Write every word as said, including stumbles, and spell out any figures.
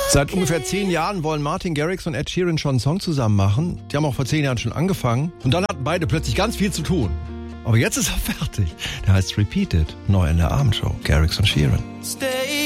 Seit ungefähr zehn Jahren wollen Martin Garrix und Ed Sheeran schon einen Song zusammen machen. Die haben auch vor zehn Jahren schon angefangen. Und dann hatten beide plötzlich ganz viel zu tun. Aber jetzt ist er fertig. Der heißt Repeated, neu in der Abendshow. Garrix und Sheeran. Stay